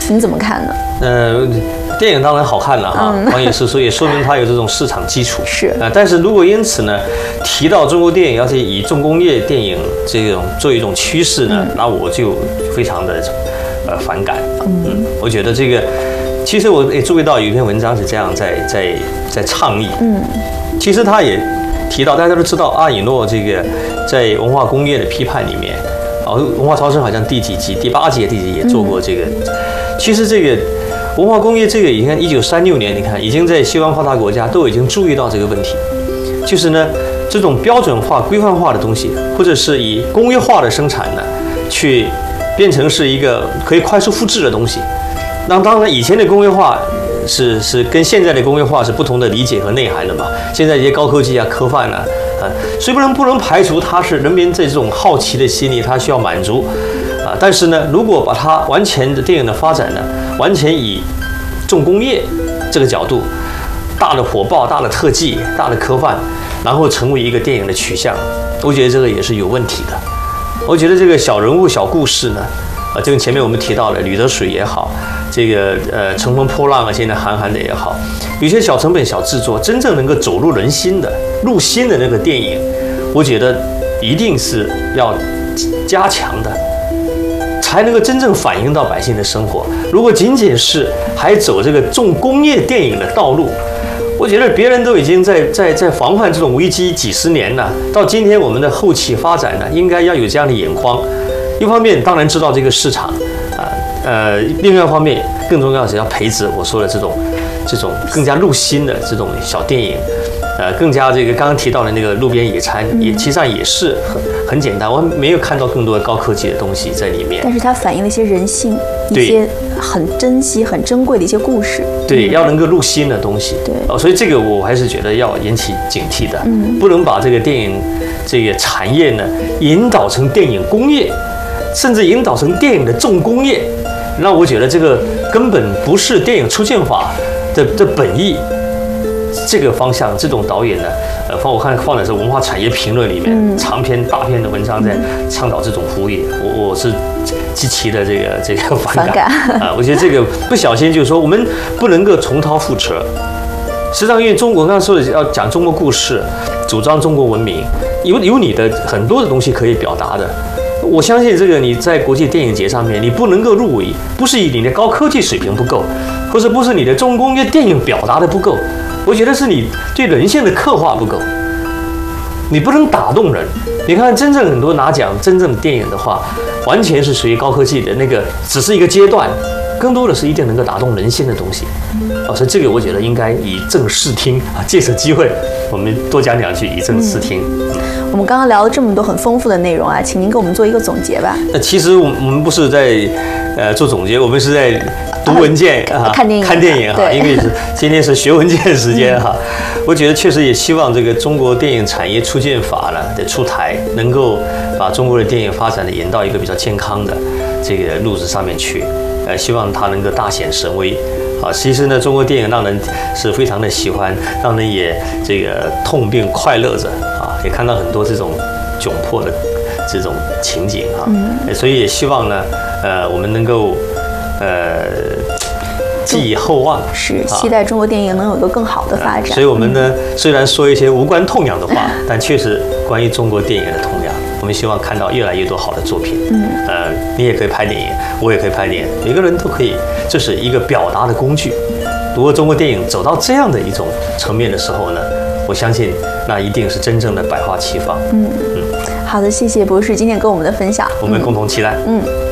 你怎么看呢？ 电影当然好看了哈，黄野诗书也说明它有这种市场基础。 是但是如果因此呢，提到中国电影要是以重工业电影这种做一种趋势呢，那我就非常的反感。我觉得这个，其实我也注意到有一篇文章是这样在倡议。其实他也提到，大家都知道阿以诺这个在文化工业的批判里面，文化超生好像第几集，第8集、第几集也做过这个。其实这个文化工业这个，你看1936年，你看已经在西方发达国家都已经注意到这个问题，就是呢这种标准化、规范化的东西，或者是以工业化的生产呢，去变成是一个可以快速复制的东西。那当然以前的工业化是跟现在的工业化是不同的理解和内涵的嘛。现在这些高科技啊、科幻啊，所以不能排除它是人民这种好奇的心理，它需要满足。但是呢，如果把它完全的电影的发展呢，完全以重工业这个角度，大的火爆、大的特技、大的科幻，然后成为一个电影的取向，我觉得这个也是有问题的。我觉得这个小人物、小故事呢，就跟前面我们提到的吕得水也好，这个乘风破浪啊，现在韩寒的也好，有些小成本、小制作，真正能够走入人心的、入心的那个电影，我觉得一定是要加强的。才能够真正反映到百姓的生活。如果仅仅是还走这个重工业电影的道路，我觉得别人都已经在防范这种危机几十年了。到今天我们的后期发展呢，应该要有这样的眼光。一方面当然知道这个市场，另外一方面更重要的是要培植我说的这种更加入心的这种小电影。更加这个刚刚提到的那个路边野餐，其实上也是很简单，我没有看到更多的高科技的东西在里面。 但是它反映了一些人性，一些很珍惜、很珍贵的一些故事。 对，要能够入心的东西。 对， 所以这个我还是觉得要引起警惕的，不能把这个电影这个产业呢引导成电影工业，甚至引导成电影的重工业。那我觉得这个根本不是电影出现法的本意。这个方向，这种导演呢，我看放的是《文化产业评论》里面长篇大篇的文章，在倡导这种服务业，我是极其的这个反感啊！我觉得这个不小心就是说，我们不能够重蹈覆辙。实际上，因为中国刚刚说的要讲中国故事，主张中国文明，有你的很多的东西可以表达的。我相信这个你在国际电影节上面，你不能够入围，不是以你的高科技水平不够，或者不是你的重工业电影表达的不够。我觉得是你对人性的刻画不够，你不能打动人。你看，真正很多拿奖真正的电影的话，完全是属于高科技的那个，只是一个阶段，更多的是一定能够打动人心的东西。所以这个我觉得应该以正视听啊，借此机会我们多讲两句，以正视听。 我们刚刚聊了这么多很丰富的内容啊，请您给我们做一个总结吧。 其实我们不是在做总结，我们是在读文件啊，看电影哈，因为今天是学文件时间哈。我觉得确实也希望这个中国电影产业促进法呢的出台，能够把中国的电影发展的引到一个比较健康的这个路子上面去。希望它能够大显神威。其实呢，中国电影让人是非常的喜欢，让人也这个痛并快乐着啊，也看到很多这种窘迫的这种情景啊。所以也希望呢，我们能够寄以厚望， 是期待中国电影能有一个更好的发展。 所以我们呢，虽然说一些无关痛痒的话，但确实关于中国电影的痛痒。我们希望看到越来越多好的作品。你也可以拍电影，我也可以拍电影，每个人都可以，这是一个表达的工具。如果中国电影走到这样的一种层面的时候呢，我相信那一定是真正的百花齐放。 好的，谢谢博士今天跟我们的分享， 我们共同期待。